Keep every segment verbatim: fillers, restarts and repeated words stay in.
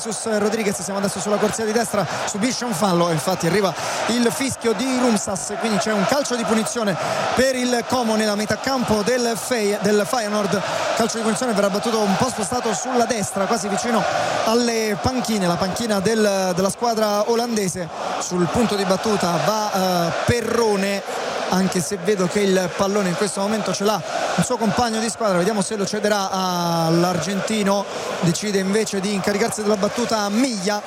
Jesus Rodriguez. Siamo adesso sulla corsia di destra, subisce un fallo e infatti arriva il fischio di Rumsas, quindi c'è un calcio di punizione per il Como nella metà campo del, Fey, del Feyenoord. Calcio di punizione verrà battuto un po' spostato sulla destra, quasi vicino alle panchine, la panchina del, della squadra olandese. Sul punto di battuta va uh, Perrone, anche se vedo che il pallone in questo momento ce l'ha il suo compagno di squadra. Vediamo se lo cederà all'argentino. Decide invece di incaricarsi della battuta Miglia.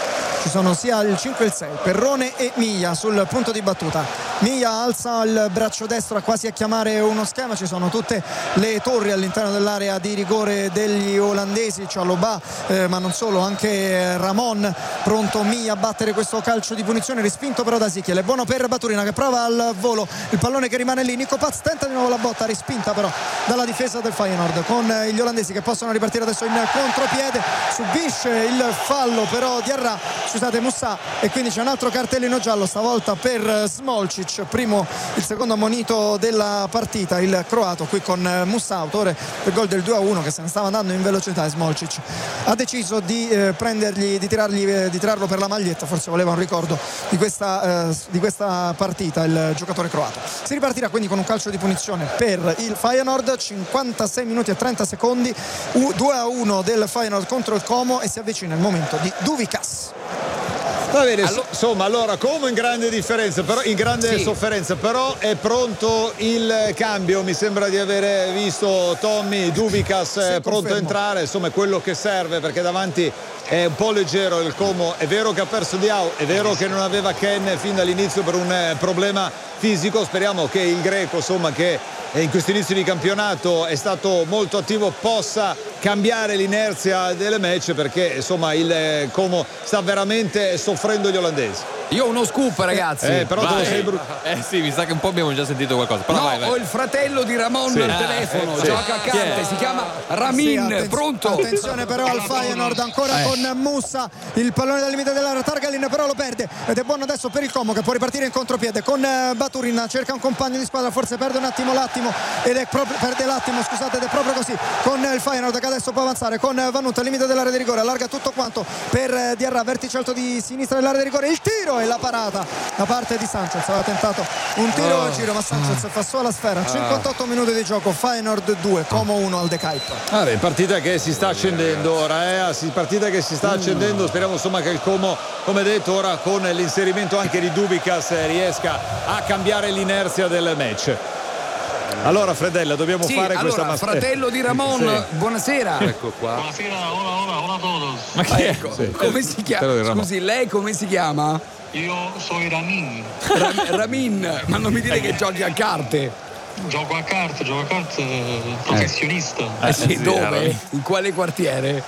Ci sono sia il cinque e il sei, Perrone e Miglia sul punto di battuta. Miglia alza il braccio destro quasi a chiamare uno schema. Ci sono tutte le torri all'interno dell'area di rigore degli olandesi, Chalobah eh, ma non solo, anche Ramon pronto. Miglia a battere questo calcio di punizione, respinto però da Sichiel. È buono per Baturina che prova al volo il pallone che rimane lì. Nico Paz tenta di nuovo la botta, respinta però dalla difesa del Feyenoord, con gli olandesi che possono ripartire adesso in contropiede. Subisce il fallo però Diarra, scusate, Moussa, e quindi c'è un altro cartellino giallo stavolta per Smolcic, primo il secondo ammonito della partita, il croato qui con Moussa, autore del gol del due a uno, che se ne stava andando in velocità. E Smolcic ha deciso di eh, prendergli, di tirargli, eh, di tirarlo per la maglietta, forse voleva un ricordo di questa, eh, di questa partita il giocatore croato. Si ripartirà quindi con un calcio di punizione per il Feyenoord, cinquantasei minuti e trenta secondi, due a uno del Feyenoord contro il Como, e si avvicina il momento di Duvikas. Va bene, allora, insomma, allora come in grande differenza, però in grande sì. sofferenza, però è pronto il cambio. Mi sembra di aver visto Tommy Duvikas sì, pronto confermo. a entrare, insomma è quello che serve, perché davanti è un po' leggero il Como. È vero che ha perso Diao, è vero che non aveva Ken fin dall'inizio per un problema fisico. Speriamo che il greco, insomma, che in questo inizio di campionato è stato molto attivo, possa cambiare l'inerzia delle match, perché insomma il Como sta veramente soffrendo gli olandesi. Io ho uno scoop, ragazzi. Eh, però te lo sei bru- eh sì, mi sa che un po' abbiamo già sentito qualcosa. Però no, vai, vai. ho il fratello di Ramon sì. al telefono, eh, gioca a carte, si chiama Ramin, sì, attenz- pronto. Attenzione però al Feyenoord, ancora eh. con Moussa, il pallone dal limite dell'area, Targalin però lo perde ed è buono adesso per il Como, che può ripartire in contropiede con Baturin, cerca un compagno di squadra, forse perde un attimo l'attimo ed è proprio perde l'attimo, scusate, ed è proprio così con il Feyenoord che adesso può avanzare con Vanut al limite dell'area di rigore, allarga tutto quanto per Diarra, vertice alto di sinistra dell'area di rigore, il tiro e la parata da parte di Sanchez. Aveva tentato un tiro oh. a giro, ma Sanchez fa solo la sfera. cinquantotto oh. minuti di gioco, Feyenoord due, Como uno al De Kuip. Ah, beh, partita che si sta accendendo ora, eh? partita che si sta accendendo. Speriamo insomma che il Como, come detto, ora con l'inserimento anche di Duvikas riesca a cambiare l'inerzia del match. Allora Fredella, dobbiamo sì, fare allora, questa fratello di Ramon, sì. buonasera. Ecco qua. Buonasera, hola, hola, hola a todos. Ma che ecco, sì. come si chiama? Scusi, lei come si chiama? Io sono Ramin. Ram- Ramin, ma non mi dire che giochi a carte. Gioco a carte, gioco a carte professionista. Eh, eh sì, sì, dove? In quale quartiere?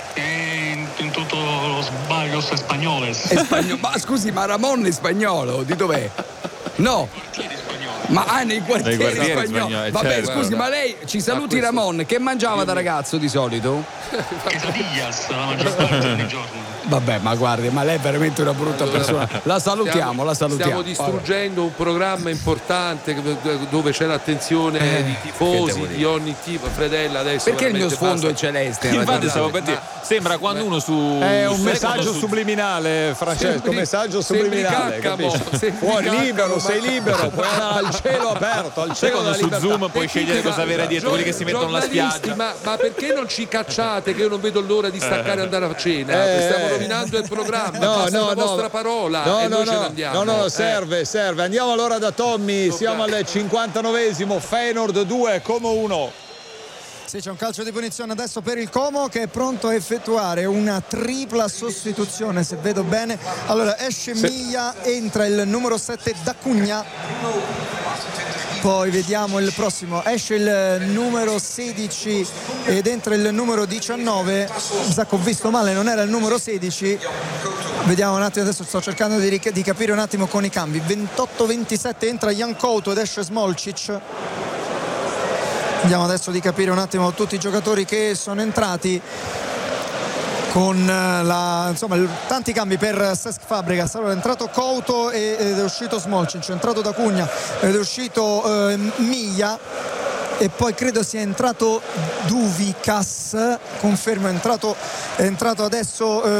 In, in tutto lo sbaglios spagnoles. È spagno- ma scusi, ma Ramon è spagnolo? Di dov'è? No. Ma ah, nei quartieri, nei quartieri spagnoli. spagnoli. Vabbè, certo, scusi, guarda. Ma lei ci saluti Ramon. Che mangiava da ragazzo di solito? Quesadillas la maggior parte dei giorni. Vabbè, ma guardi, ma lei è veramente una brutta persona. La salutiamo, stiamo, la salutiamo. Stiamo distruggendo un programma importante dove c'è l'attenzione eh, di tifosi di ogni tipo. Fredella adesso. Perché il mio sfondo basta. è celeste? Infatti stavo per dire, sembra quando Beh, uno su è un su messaggio su... subliminale, Francesco, sembri, messaggio subliminale, fuori libero, sei libero, puoi andare al cielo aperto, al cielo da su Zoom puoi scegliere cosa avere dietro, quelli che si mettono alla spiaggia. Ma, ma perché non ci cacciate, che io non vedo l'ora di staccare e andare a cena? Eh, stiamo rovinando il programma. No, Basta no, la no, vostra parola no, e no, noi no, ce ne andiamo. No, no, eh. serve, serve. Andiamo allora da Tommy, siamo al cinquantanovesimo, Feyenoord due, Como uno. Sì, c'è un calcio di punizione adesso per il Como, che è pronto a effettuare una tripla sostituzione, se vedo bene. Allora esce sì. Miglia, entra il numero sette D'Acunha, poi vediamo il prossimo, esce il numero sedici ed entra il numero diciannove. Mi sa che ho visto male, non era il numero sedici. Vediamo un attimo, adesso sto cercando di, ric- di capire un attimo con i cambi. ventotto ventisette entra Jan Couto ed esce Smolcic. Vediamo adesso di capire un attimo tutti i giocatori che sono entrati con la, insomma, tanti cambi per Cesc Fabregas. Allora è entrato Couto ed è uscito Smolcic, è entrato D'Acunha ed è uscito eh, Miglia, e poi credo sia entrato Duvikas, confermo, è entrato, è entrato adesso eh,